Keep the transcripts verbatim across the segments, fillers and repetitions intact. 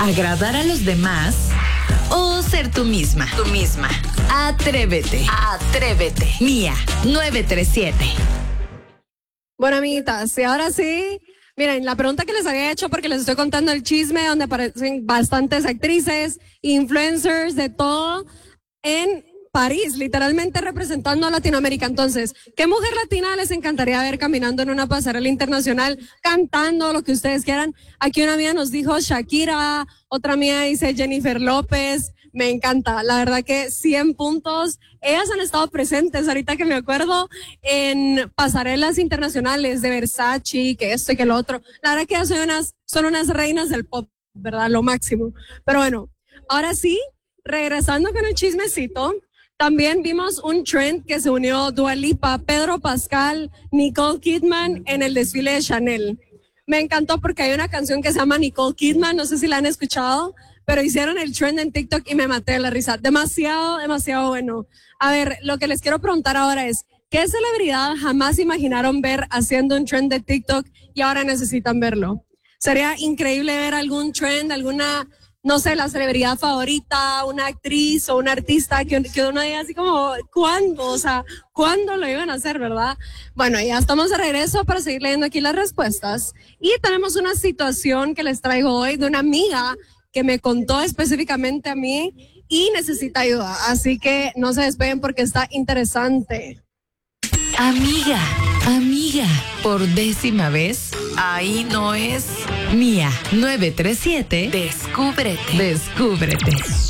¿Agradar a los demás o ser tú misma? Tú misma. Atrévete. Atrévete. Mía, nueve tres siete. Bueno, amiguitas, y ahora sí, miren, la pregunta que les había hecho, porque les estoy contando el chisme donde aparecen bastantes actrices, influencers, de todo, en París, literalmente representando a Latinoamérica. Entonces, ¿qué mujer latina les encantaría ver caminando en una pasarela internacional, cantando lo que ustedes quieran? Aquí una mía nos dijo Shakira, otra mía dice Jennifer López. Me encanta, la verdad que cien puntos. Ellas han estado presentes, ahorita que me acuerdo, en pasarelas internacionales de Versace, que esto y que lo otro. La verdad que ellas son unas, son unas reinas del pop, ¿verdad? Lo máximo. Pero bueno, ahora sí, regresando con el chismecito, también vimos un trend que se unió Dua Lipa, Pedro Pascal, Nicole Kidman en el desfile de Chanel. Me encantó porque hay una canción que se llama Nicole Kidman, no sé si la han escuchado, pero hicieron el trend en TikTok y me maté de la risa. Demasiado, demasiado bueno. A ver, lo que les quiero preguntar ahora es, ¿qué celebridad jamás imaginaron ver haciendo un trend de TikTok y ahora necesitan verlo? Sería increíble ver algún trend, alguna, no sé, la celebridad favorita, una actriz o un artista que, que uno diga así como, ¿cuándo? O sea, ¿cuándo lo iban a hacer, verdad? Bueno, ya estamos de regreso para seguir leyendo aquí las respuestas. Y tenemos una situación que les traigo hoy de una amiga que me contó específicamente a mí y necesita ayuda. Así que no se despeguen porque está interesante. Amiga, amiga, por décima vez, ahí no es Mía, nueve tres siete. Descúbrete. Descúbrete.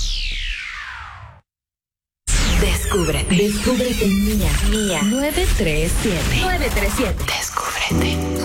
Descúbrete. Descúbrete, Mía. Mía, nueve tres siete. nueve tres siete. Descúbrete.